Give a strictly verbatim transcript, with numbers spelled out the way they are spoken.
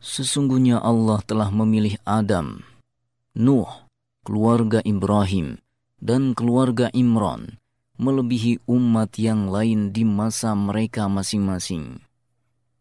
Sesungguhnya Allah telah memilih Adam, Nuh, keluarga Ibrahim, dan keluarga Imran melebihi umat yang lain di masa mereka masing-masing.